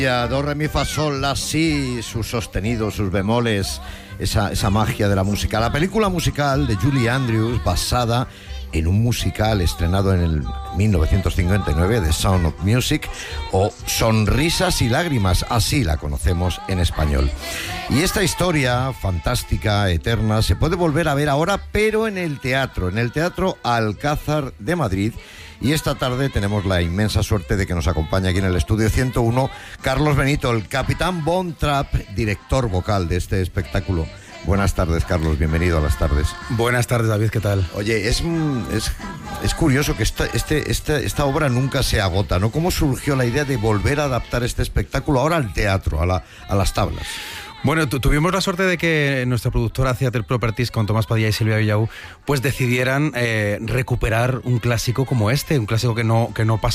Do, re, mi, fa, sol, la, si, sus sostenidos, sus bemoles, esa magia de la música. La película musical de Julie Andrews, basada en un musical estrenado en el 1959, The Sound of Music, o Sonrisas y lágrimas, así la conocemos en español. Y esta historia fantástica, eterna, se puede volver a ver ahora, pero en el Teatro Alcázar de Madrid. Y esta tarde tenemos la inmensa suerte de que nos acompaña aquí en el estudio 101 Carlos Benito, el Capitán Von Trapp, director vocal de este espectáculo. Buenas tardes, Carlos, bienvenido a Las Tardes. Buenas tardes, David, ¿qué tal? Oye, es curioso que esta obra nunca se agota, ¿no? ¿Cómo surgió la idea de volver a adaptar este espectáculo ahora al teatro, a las tablas? Bueno, tuvimos la suerte de que nuestra productora Theatre Properties con Tomás Padilla y Silvia Villau pues decidieran recuperar un clásico como este, un clásico que no pasa